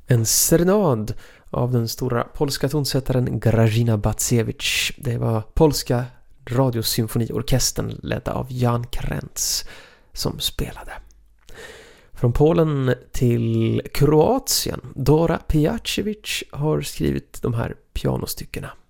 En serenad av den stora polska tonsättaren Grażyna Bacewicz. Det var polska radiosymfoniorkestern ledda av Jan Krentz som spelade. Från Polen till Kroatien. Dora Pejacevic har skrivit de här pianostyckena.